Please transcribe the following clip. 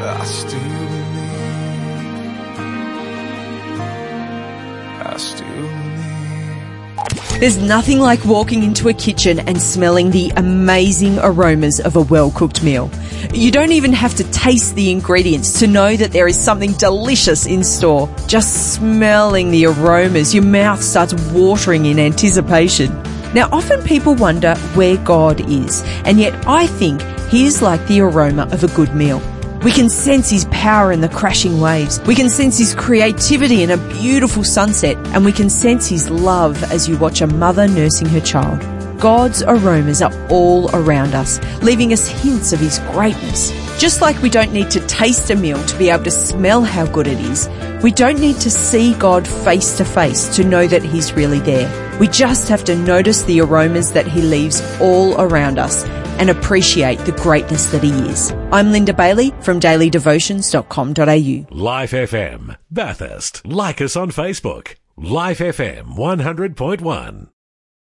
I still believe. I still believe. There's nothing like walking into a kitchen and smelling the amazing aromas of a well-cooked meal. You don't even have to taste the ingredients to know that there is something delicious in store. Just smelling the aromas, your mouth starts watering in anticipation. Now, often people wonder where God is, and yet I think He is like the aroma of a good meal. We can sense His power in the crashing waves. We can sense His creativity in a beautiful sunset, and we can sense His love as you watch a mother nursing her child. God's aromas are all around us, leaving us hints of His greatness. Just like we don't need to taste a meal to be able to smell how good it is, we don't need to see God face to face to know that He's really there. We just have to notice the aromas that He leaves all around us and appreciate the greatness that He is. I'm Linda Bailey from dailydevotions.com.au. Life FM, Bathurst. Like us on Facebook. Life FM 100.1.